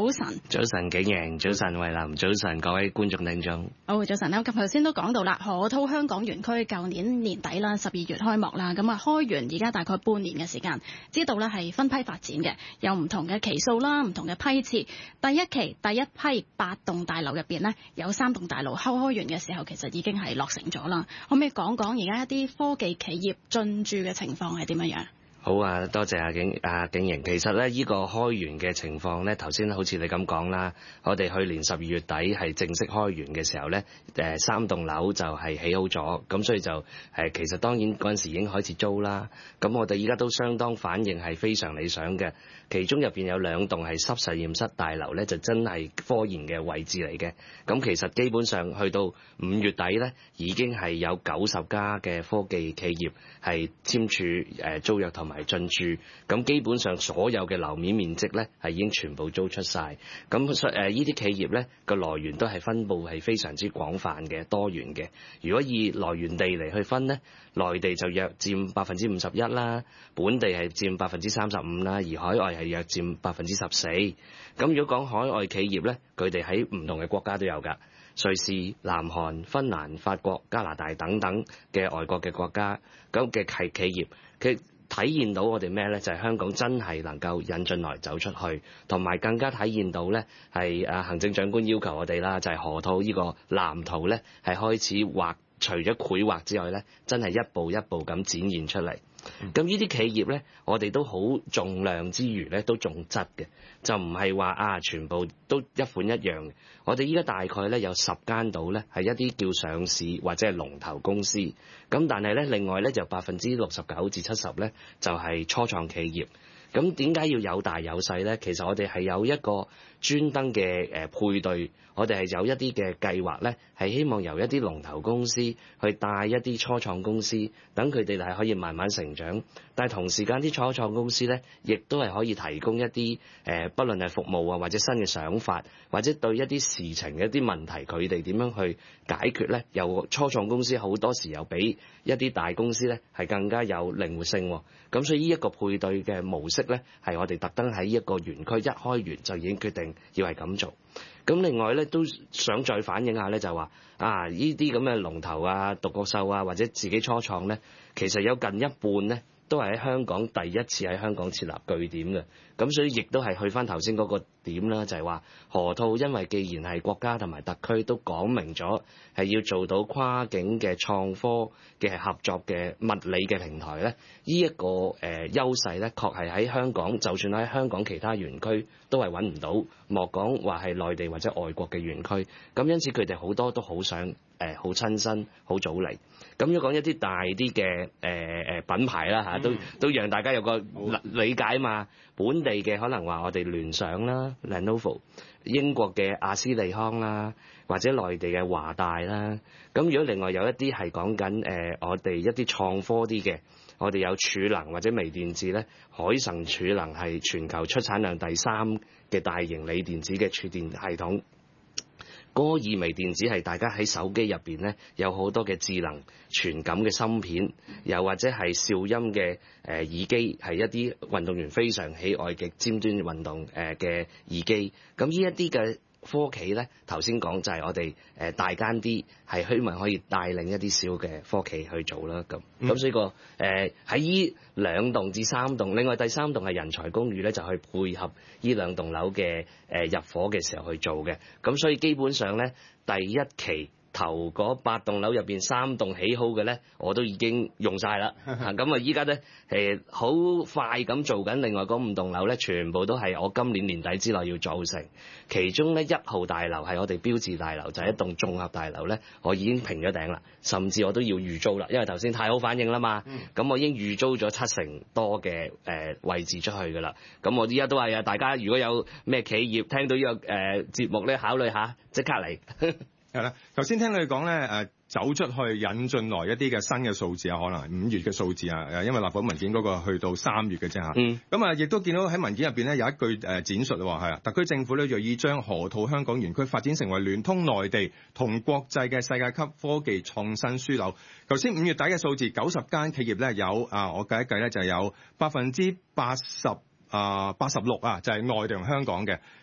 晨。 早晨景瑩，早晨慧琳，早晨各位觀眾聽眾。 好，早晨啦。咁頭先都講到啦，河套香港園區舊年年底啦，12月開幕啦。咁啊開園而家大概半年嘅時間，知道咧係分批發展嘅，有唔同嘅期數啦，唔同嘅批次。第一期第一批8棟大樓入邊呢，有3棟大樓開園嘅時候，其實已經係落成咗啦。可唔可以講講而家一啲科技企業進駐嘅情況係點樣樣？ 好啊，多謝景瑩。其實咧，呢個開園嘅情況咧，頭先好似你咁講啦，我哋去年12月底係正式開園嘅時候咧，3棟樓就係起好咗，咁所以就其實當然嗰陣時已經開始租啦。咁我哋依家都相當反應係非常理想嘅，其中入邊有2棟係濕實驗室大樓咧，就真係科研嘅位置嚟嘅。咁其實基本上去到5月底咧，已經係有90家嘅科技企業係簽署租約同埋進駐，咁基本上所有嘅樓面面積咧係已經全部租出晒。咁呢啲企業咧個來源都係分佈係非常之廣泛嘅多元嘅。如果以來源地嚟去分咧，內地就約佔51%啦，本地係佔35%啦，而海外係約佔14%。咁如果講海外企業咧，佢哋喺唔同嘅國家都有㗎，瑞士、南韓、芬蘭、法國、加拿大等等嘅外國嘅國家咁嘅企業，佢體現到我哋咩呢？就係香港真係能夠引進來走出去，同埋更加體現到呢係行政長官要求我哋啦，就係河套呢個藍圖呢係開始畫，除咗繪畫之外呢，真係一步一步咁展現出嚟。咁呢啲企業呢，我哋都好重量之餘呢，都重質嘅，就唔係話全部都一款一樣嘅。我哋依家大概呢有10間到呢係一啲叫上市或者係龍頭公司，咁但係呢，另外呢就69%至70%呢就係初創企業。咁點解要有大有細呢？其實我哋係有一個專登嘅配對，我哋係有一啲嘅計劃呢，係希望由一啲龍頭公司去帶一啲初創公司，等佢哋係可以慢慢成長。但係同時間啲初創公司呢，亦都係可以提供一啲不論係服務啊，或者新嘅想法，或者對一啲事情嘅一啲問題，佢哋點樣去解決呢？由初創公司好多時又比一啲大公司呢係更加有靈活性。咁所以呢一個配對嘅模式呢，係我哋特登喺一個園區一開園就已經決定要係咁做。咁另外呢，都想再反映下呢，就話呢啲咁嘅龍頭啊、獨角獸啊，或者自己初創呢，其實有近一半呢都係喺香港第一次喺香港設立據點嘅。咁所以亦都係去翻頭先嗰個點啦，就係話河套，因為既然係國家同埋特區都講明咗係要做到跨境嘅創科嘅合作嘅物理嘅平台咧，呢一個優勢咧，確係喺香港，就算喺香港其他園區都係揾唔到，莫講話係內地或者外國嘅園區。咁因此佢哋好多都好想好親身好早嚟。咁要講一啲大啲嘅品牌啦嚇，都讓大家有個理解嘛。本地嘅可能話我哋聯想啦、Lenovo， 英國嘅阿斯利康啦，或者內地嘅華大啦。咁如果另外有一啲係講緊我哋一啲創科啲嘅，我哋有儲能或者微電子咧，海神儲能係全球出產量第3嘅大型鋰電子嘅儲電系統。歌爾微電子係大家喺手機入邊咧有好多嘅智能傳感嘅芯片，又或者係韶音嘅耳機，係一啲運動員非常喜愛嘅尖端運動嘅耳機。咁呢一啲嘅科企咧，頭先講就係我哋大間啲，係希望可以帶領一啲小嘅科企去做啦。咁所以個喺依2棟至3棟，另外第3棟係人才公寓咧，就去配合依2棟樓嘅入伙嘅時候去做嘅。咁所以基本上咧，第一期頭嗰8棟樓入邊3棟起好嘅咧，我都已經用晒啦。咁啊，依家咧好快咁做緊，另外嗰5棟樓咧，全部都係我今年年底之內要做成。其中咧1號大樓係我哋標誌大樓，就係一棟綜合大樓咧，我已經平咗頂啦，甚至我都要預租啦，因為頭先太好反應啦嘛。咁我已經預租咗70%多嘅位置出去噶啦。咁我依家都係大家如果有咩企業聽到呢個節目咧，考慮下即刻嚟。 係啦，頭先聽你講咧走出去引進來一啲嘅新嘅數字啊，可能係5月嘅數字啊，因為立法文件嗰個去到3月嘅啫嚇。咁啊，亦都見到喺文件入邊咧有一句展述喎，係啊，特區政府咧銳意將河套香港園區發展成為聯通內地同國際嘅世界級科技創新樞紐。頭先5月底嘅數字90間企業咧有我計一計咧就有86%就係內地同香港嘅。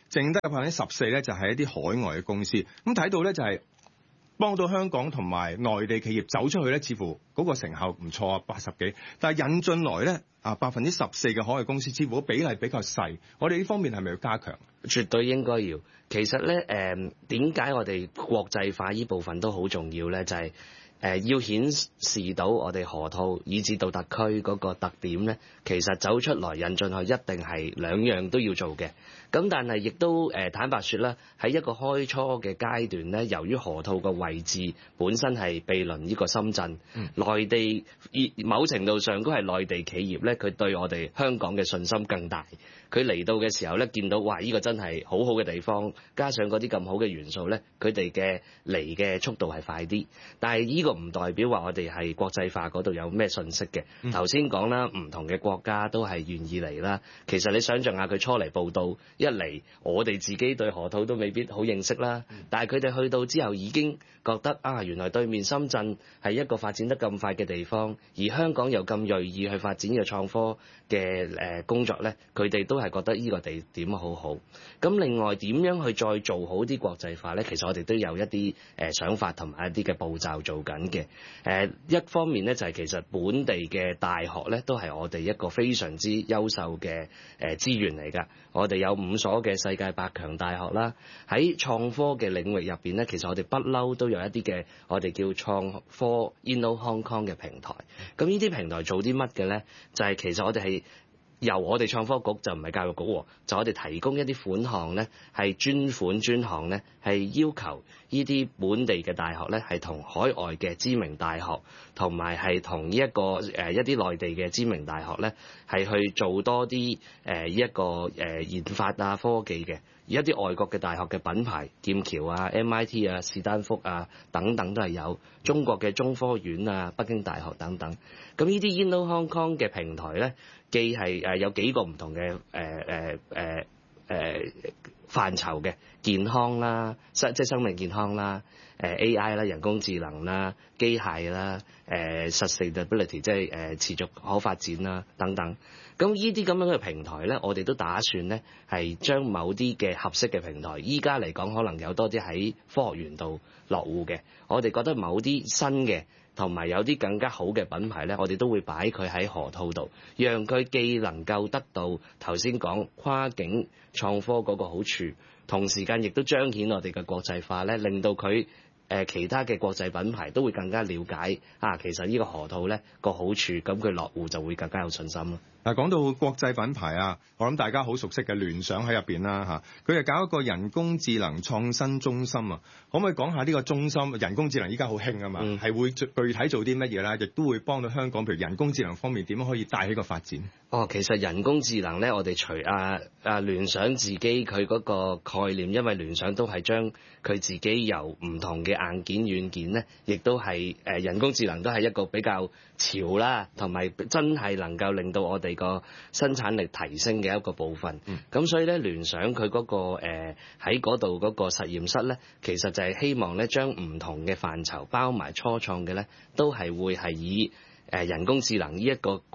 剩得嘅14%咧就係一啲海外嘅公司。咁睇到咧就係幫到香港同埋內地企業走出去咧，似乎嗰個成效唔錯啊，80幾。但係引進來咧14%嘅海外公司，似乎比例比較細。我哋呢方面係咪要加強？ 絕對應該要。其實咧點解我哋國際化呢部分都好重要咧？就係要顯示到我哋河套以至到特區嗰個特點咧，其實走出來引進去一定係兩樣都要做嘅。咁但係亦都坦白說啦，喺一個開初嘅階段咧，由於河套嘅位置本身係毗鄰呢個深圳，內地某程度上都係內地企業咧，佢對我哋香港嘅信心更大。佢嚟到嘅時候咧，見到哇，呢個真係好好嘅地方，加上嗰啲咁好嘅元素咧，佢哋嘅嚟嘅速度係快啲。但係呢個唔代表話我哋係國際化嗰度有咩信息嘅。頭先講啦，唔同嘅國家都係願意嚟啦。其實你想象下，佢初嚟報到一嚟，我哋自己對河套都未必好認識啦。但係佢哋去到之後已經覺得原來對面深圳係一個發展得咁快嘅地方，而香港又咁鋭意去發展呢個創科嘅工作咧，佢哋都係覺得呢個地點好好。咁另外點樣去再做好啲國際化咧？其實我哋都有一啲想法同埋一啲嘅步驟做緊嘅。一方面咧就係其實本地嘅大學咧都係我哋一個非常之優秀嘅資源嚟㗎。我哋有5所嘅世界100強大學啦。喺創科嘅領域入邊咧，其實我哋不嬲都有一啲嘅我哋叫創科 Inno Hong Kong 嘅平台。咁呢啲平台做啲乜嘅咧？就係其實我哋係由我哋創科局，就唔係教育局，就我哋提供一啲款項咧，係專款專項咧，係要求呢啲本地嘅大學咧，係同海外嘅知名大學，同埋係同呢一個一啲內地嘅知名大學咧，係去做多啲一個研發科技嘅。而一啲外國嘅大學嘅品牌，劍橋啊、MIT 啊、史丹福啊等等都係有，中國嘅中科院啊、北京大學等等。咁呢啲 Inno Hong Kong 嘅平台咧，既係有幾個唔同嘅範疇嘅健康啦，即係生命健康啦、AI 啦、人工智能啦、機械啦、sustainability 即係持續可發展啦等等。咁呢啲咁樣嘅平台咧，我哋都打算咧係將某啲嘅合適嘅平台，依家嚟講可能有多啲喺科學園度落戶嘅。我哋覺得某啲新嘅同埋有啲更加好嘅品牌咧，我哋都會擺佢喺河套度，讓佢既能夠得到頭先講跨境創科嗰個好處，同時間亦都彰顯我哋嘅國際化咧，令到佢其他嘅國際品牌都會更加了解其實呢個河套咧個好處，咁佢落戶就會更加有信心咯。 嗱，講到國際品牌啊，我諗大家好熟悉嘅聯想喺入邊啦嚇，佢係搞一個人工智能創新中心啊，可唔可以講下呢個中心？人工智能依家好興啊嘛，係會具體做啲乜嘢啦？亦都會幫到香港，譬如人工智能方面點樣可以帶起個發展？ 其實人工智能咧，我哋除聯想自己佢嗰個概念，因為聯想都係將佢自己由唔同嘅硬件軟件咧，亦都係人工智能都係一個比較潮啦，同埋真係能夠令到我哋個生產力提升嘅一個部分。咁所以咧，聯想佢嗰個喺嗰度嗰個實驗室咧，其實就係希望咧將唔同嘅範疇包埋初創嘅咧，都係會係以人工智能呢一個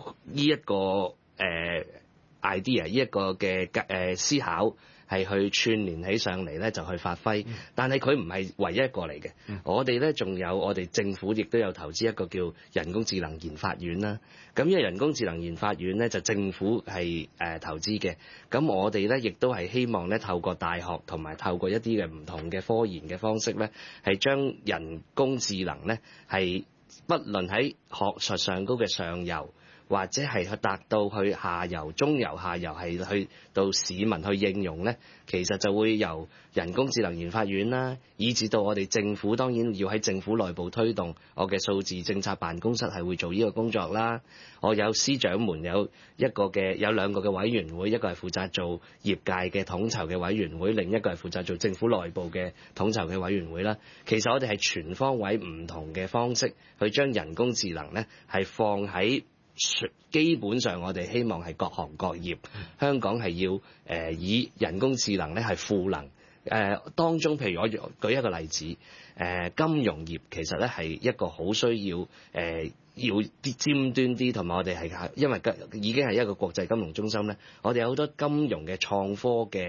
idea 呢一個嘅思考係去串聯起上嚟咧，就去發揮。但係佢唔係唯一一個嚟嘅。我哋咧仲有我哋政府亦都有投資一個叫人工智能研發院啦。咁呢個人工智能研發院咧就政府係投資嘅。咁我哋咧亦都係希望咧透過大學同埋透過一啲嘅唔同嘅科研嘅方式咧，係將人工智能咧係不論喺學術上高嘅上游，或者係去達到去下游、中游、下游係去到市民去應用咧，其實就會由人工智能研發院啦，以至到我哋政府當然要喺政府內部推動，我嘅數字政策辦公室係會做呢個工作啦。我有司長們有兩個嘅委員會，一個係負責做業界嘅統籌嘅委員會，另一個係負責做政府內部嘅統籌嘅委員會啦。其實我哋係全方位唔同嘅方式去將人工智能咧係放喺基本上我哋希望係各行各業，香港係要以人工智能咧係賦能。當中譬如我舉一個例子，金融業其實咧係一個好需要要啲尖端啲，同埋我哋係因為已經係一個國際金融中心咧，我哋有好多金融嘅創科嘅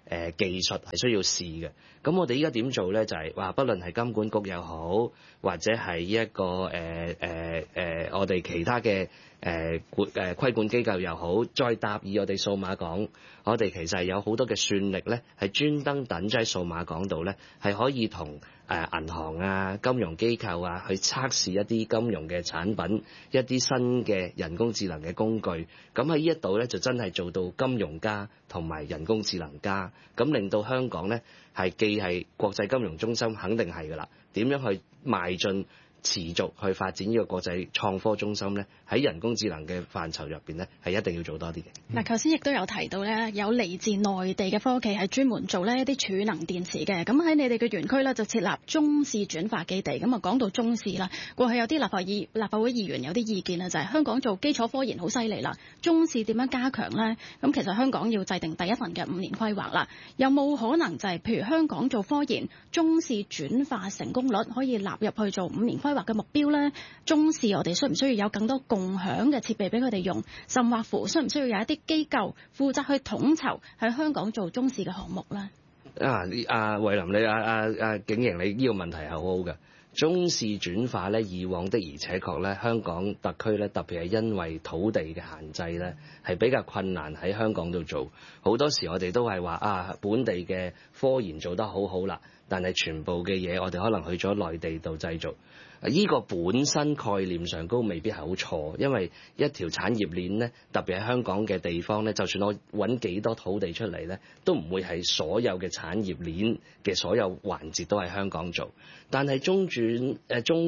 技術係需要試嘅。咁我哋依家點做咧？就係話，不論係金管局又好，或者係一個我哋其他嘅規管機構又好，再搭以我哋數碼港，我哋其實係有好多嘅算力咧，係專登等咗喺數碼港度咧，係可以同銀行啊、金融機構啊去測試一啲金融嘅產品，一啲新嘅人工智能嘅工具。咁喺呢一度咧，就真係做到金融加同埋人工智能加，咁令到香港咧係既係國際金融中心，肯定係㗎啦。點樣去邁進持續去發展呢個國際創科中心咧？喺人工智能嘅範疇入邊咧，係一定要做多啲嘅。 嗱，頭先亦都有提到咧，有嚟自內地嘅科技係專門做呢一啲儲能電池嘅。咁喺你哋嘅園區咧，就設立中試轉化基地。咁啊，講到中試啦，過去有啲立法會議員有啲意見啊，就係香港做基礎科研好犀利啦，中試點樣加強咧？咁其實香港要制定第一份嘅5年規劃啦，有冇可能就係譬如香港做科研，中試轉化成功率可以納入去做5年規劃嘅目標咧？中試我哋需唔需要有更多共享嘅設備俾佢哋用，甚或乎需唔需要有一啲機構負責去統籌喺香港做中試嘅項目咧？ 慧琳，你景瑩，你呢個問題係好好嘅。中試轉化咧，以往的而且確咧，香港特區咧，特別係因為土地嘅限制咧，係比較困難喺香港度做。好多時我哋都係話本地嘅科研做得好好啦，但係全部嘅嘢我哋可能去咗內地度製造。呢個本身概念上都未必係好錯，因為一條產業鏈咧，特別係香港嘅地方咧，就算我揾幾多土地出嚟咧，都唔會係所有嘅產業鏈嘅所有環節都喺香港做。但係中試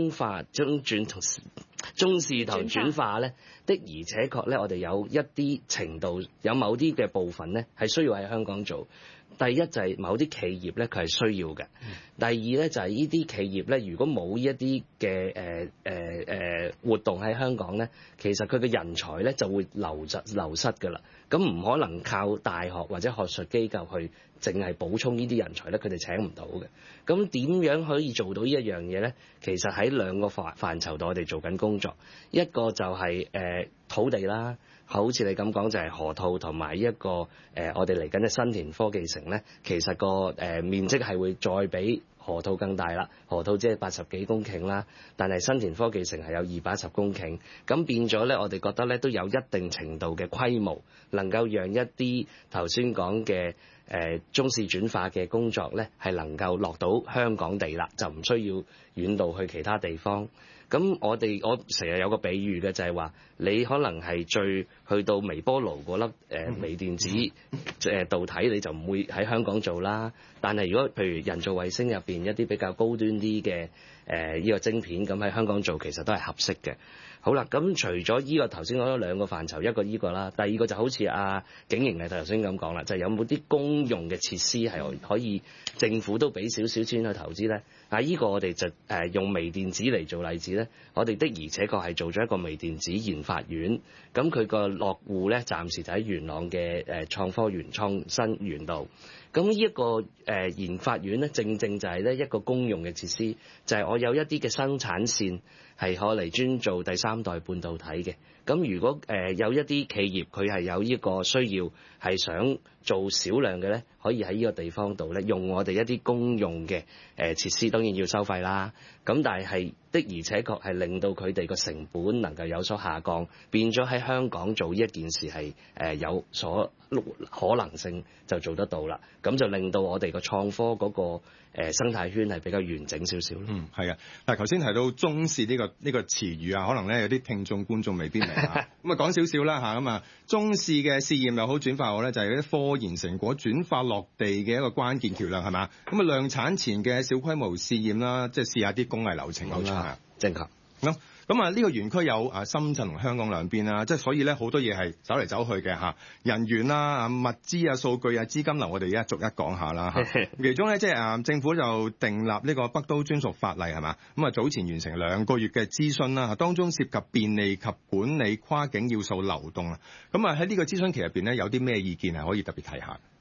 同轉化咧，的而且確咧，我哋有一啲程度，有某啲嘅部分咧，係需要喺香港做。第一就係某啲企業咧，佢係需要嘅。第二咧就係呢啲企業咧，如果冇一啲嘅活動喺香港咧，其實佢嘅人才咧就會流失㗎啦。咁唔可能靠大學或者學術機構去淨係補充呢啲人才咧，佢哋請唔到嘅。咁點樣可以做到呢一樣嘢咧？其實喺兩個範疇度我哋做緊工作，一個就係土地啦。好似你咁講，就係河套同埋一個我哋嚟緊嘅新田科技城咧，其實個面積係會再比河套更大啦。河套只係80幾公頃啦，但係新田科技城係有210公頃，咁變咗咧，我哋覺得咧都有一定程度嘅規模，能夠讓一啲頭先講嘅中試轉化嘅工作咧，係能夠落到香港地啦，就唔需要遠到去其他地方。咁我成日有個比喻嘅，就係話你可能係去到微波爐嗰粒微電子導體，你就唔會喺香港做啦。但係如果譬如人造衛星入邊一啲比較高端啲嘅呢個晶片，咁喺香港做其實都係合適嘅。好啦，咁除咗呢個頭先講咗兩個範疇，一個呢個啦，第二個就好似景瑩係頭先咁講啦，就係有冇啲公用嘅設施係可以政府都俾少少錢去投資咧？呢個我哋就用微電子嚟做例子咧，我哋的而且確係做咗一個微電子研發院，咁佢個落戶咧暫時就喺元朗嘅創科園創新園度。咁呢一個研發院咧，正正就係咧一個公用嘅設施，就係我有一啲嘅生產線係可嚟專做第三代半導體嘅。咁如果有一啲企業佢係有呢個需要，係想做少量嘅咧，可以喺呢個地方度咧用我哋一啲公用嘅設施，當然要收費啦。咁但係的而且確係令到佢哋個成本能夠有所下降，變咗喺香港做呢一件事係有所可能性就做得到啦。咁就令到我哋個創科嗰個生態圈係比較完整少少咯。 係啊。嗱，頭先提到中試呢個詞語啊，可能咧有啲聽眾觀眾未必明啊。咁講少少啦嚇。咁啊，中試嘅試驗又好轉化好咧，就係啲科研成果轉化落地嘅一個關鍵橋梁係嘛？咁啊，量產前嘅小規模試驗啦，即係試下啲工藝流程咁啦。 正確。 咁啊，呢個園區有深圳同香港兩邊啦，即係所以咧好多嘢係走嚟走去嘅嚇，人員啦、物資啊、數據啊、資金流，我哋而家逐一講下啦嚇。其中咧，即係政府就訂立呢個北都專屬法例係嘛？咁啊，早前完成2個月嘅諮詢啦，當中涉及便利及管理跨境要素流動啊。咁啊，喺呢個諮詢期入邊咧，有啲咩意見係可以特別提下？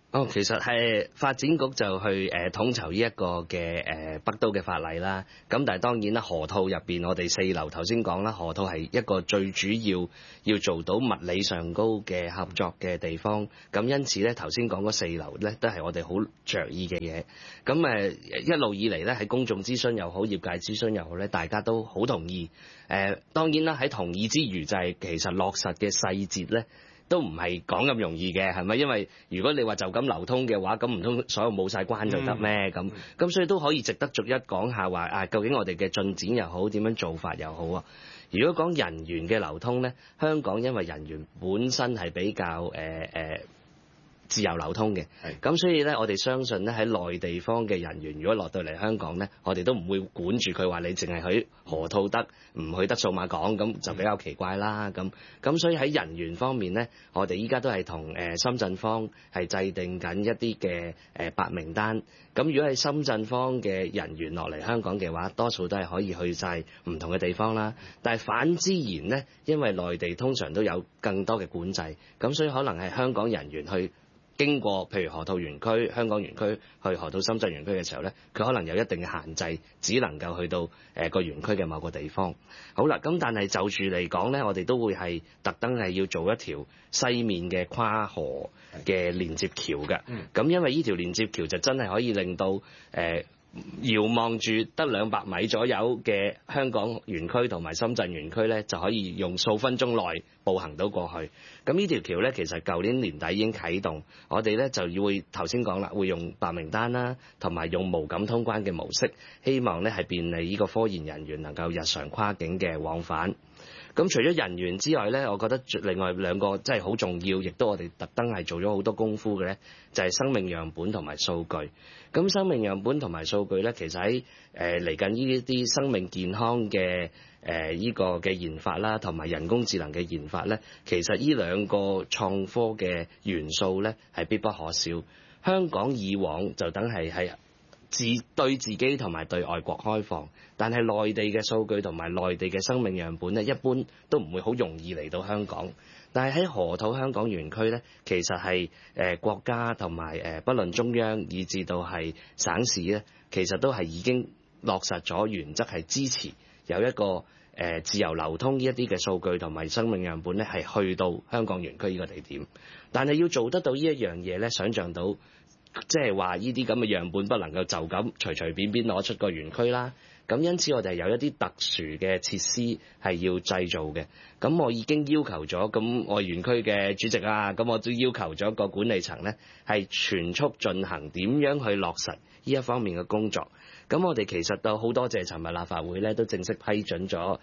其實係發展局就去統籌呢一個嘅北都嘅法例啦。咁但係當然啦，河套入邊我哋4樓頭先講啦，河套係一個最主要做到物理上高嘅合作嘅地方。咁因此咧，頭先講嗰4樓咧都係我哋好着意嘅嘢。咁一路以嚟咧喺公眾諮詢又好，業界諮詢又好咧，大家都好同意。當然啦，喺同意之餘就係其實落實嘅細節咧，都唔係講咁容易嘅，係咪？因為如果你話就咁流通嘅話，咁唔通所有冇晒關就得咩？咁所以都可以值得逐一講下話究竟我哋嘅進展又好，點樣做法又好啊？如果講人員嘅流通咧，香港因為人員本身係比較自由流通嘅，咁所以咧，我哋相信咧喺內地方嘅人員，如果落到嚟香港咧，我哋都唔會管住佢話你淨係去河套得，唔去得數碼港，咁就比較奇怪啦。咁所以喺人員方面咧，我哋依家都係同深圳方係制定緊一啲嘅白名單。咁如果係深圳方嘅人員落嚟香港嘅話，多數都係可以去晒唔同嘅地方啦。但係反之然咧，因為內地通常都有更多嘅管制，咁所以可能係香港人員去經過譬如河套園區、香港園區去河套深圳園區嘅時候咧，佢可能有一定嘅限制，只能夠去到個園區嘅某個地方。好啦，咁但係就住嚟講咧，我哋都會係特登係要做一條西面嘅跨河嘅連接橋嘅。咁因為呢條連接橋就真係可以令到遙望住得200米左右嘅香港園區同埋深圳園區咧，就可以用數分鐘內步行到過去。咁呢條橋咧，其實舊年年底已經啟動，我哋咧就會頭先講啦，會用白名單啦，同埋用無感通關嘅模式，希望咧係便利呢個科研人員能夠日常跨境嘅往返。咁除咗人員之外咧，我覺得另外2個真係好重要，亦都我哋特登係做咗好多功夫嘅咧，就係生命樣本同埋數據。咁生命樣本同埋數據咧，其實喺嚟緊呢啲生命健康嘅呢個嘅研發啦，同埋人工智能嘅研發咧，其實呢2個創科嘅元素咧係必不可少。香港以往就等係對自己同埋對外國開放，但係內地嘅數據同埋內地嘅生命樣本咧，一般都唔會好容易嚟到香港。但係喺河套香港園區咧，其實係國家同埋不論中央以至到係省市咧，其實都係已經落實咗原則，係支持有一個自由流通呢一啲嘅數據同埋生命樣本咧，係去到香港園區呢個地點。但係要做得到呢一樣嘢咧，想像到即係話呢啲咁嘅樣本不能夠就咁隨隨便便攞出個園區啦。咁因此我哋有一啲特殊嘅設施係要製造嘅。咁我已經要求咗，咁我園區嘅主席啊，咁我都要求咗個管理層咧，係全速進行點樣去落實呢一方面嘅工作。咁我哋其實都好多謝尋日立法會咧都正式批准咗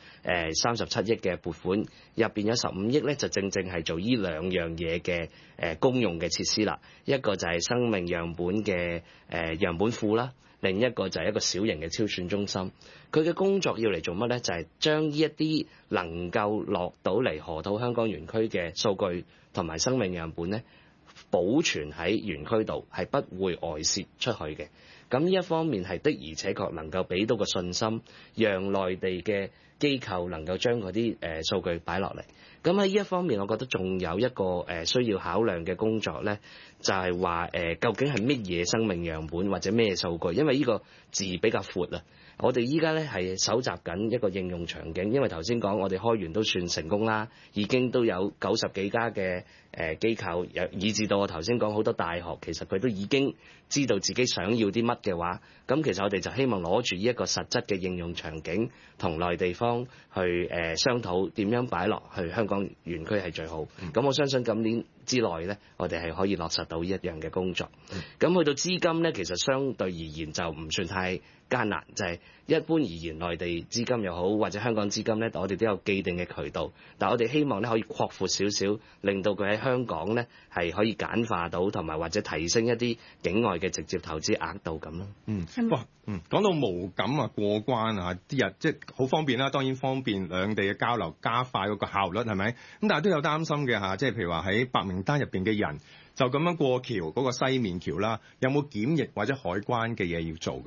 37億嘅撥款，入邊有15億咧就正係做呢2樣嘢嘅公用嘅設施啦。一個就係生命樣本嘅樣本庫啦，另一個就係一個小型嘅超算中心。佢嘅工作要嚟做乜咧？就係將呢一啲能夠落到嚟河套香港園區嘅數據同埋生命樣本咧，保存喺園區度，係不會外泄出去嘅。咁呢一方面係的而且確能夠俾到個信心，讓內地嘅機構能夠將嗰啲數據擺落嚟。咁喺呢一方面，我覺得仲有一個需要考量嘅工作咧，就係話究竟係乜嘢生命樣本或者咩數據？因為呢個字比較闊啊。我哋依家咧係搜集緊一個應用場景，因為頭先講我哋開源都算成功啦，已經都有90幾家嘅機構，以至到我頭先講好多大學，其實佢都已經知道自己想要啲乜嘅話，咁其實我哋就希望攞住呢一個實質嘅應用場景，同內地方去商討點樣擺落去香港園區係最好。咁我相信今年之內咧，我哋係可以落實到呢一樣嘅工作。咁去到資金咧，其實相對而言就唔算太艱難，就係一般而言，內地資金又好或者香港資金咧，我哋都有既定嘅渠道，但我哋希望咧可以擴闊少少，令到佢喺香港咧係可以簡化到，同埋或者提升一啲境外嘅直接投資額度咁咯。 講到無感啊過關啊啲人即係好方便啦，當然方便兩地嘅交流，加快嗰個效率係咪？咁但係都有擔心嘅嚇，即係譬如話喺白名單入邊嘅人就咁樣過橋嗰個西面橋啦，有冇檢疫或者海關嘅嘢要做嘅咧？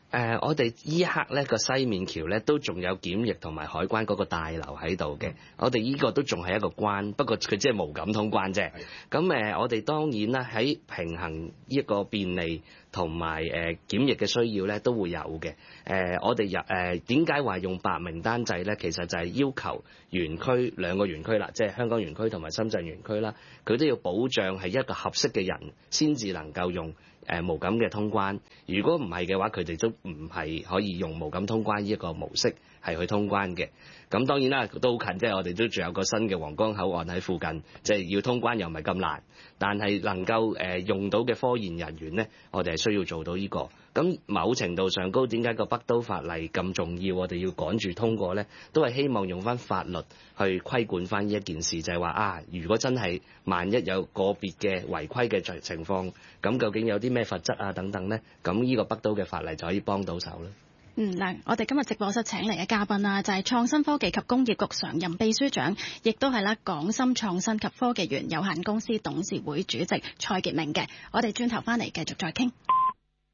我哋依刻咧個西面橋咧都仲有檢疫同埋海關嗰個大樓喺度嘅，我哋呢個都仲係一個關，不過佢即係無感通關啫。咁我哋當然啦，喺平衡一個便利同埋檢疫嘅需要咧，都會有嘅。我哋點解話用白名單制咧？其實就係要求園區兩個園區啦，即係香港園區同埋深圳園區啦，佢都要保障係一個合適嘅人先至能夠用無感嘅通關。如果唔係嘅話，佢哋都唔係可以用無感通關呢一個模式係去通關嘅。咁當然啦，都好近，即係我哋都仲有個新嘅皇崗口岸喺附近，即係要通關又唔係咁難。但係能夠用到嘅科研人員呢，我哋係需要做到呢個。咁某程度上高，點解個北都法例咁重要？我哋要趕住通過呢，都係希望用翻法律去規管翻呢一件事，就係話如果真係萬一有個別嘅違規嘅情況，咁究竟有啲咩罰則啊等等呢？咁呢個北都嘅法例就可以幫到手啦。 嗱，我哋今日直播室請嚟嘅嘉賓啦，就係創新科技及工業局常任秘書長，亦都係港深創新及科技園有限公司董事會主席蔡傑明嘅。我哋轉頭翻嚟繼續再傾。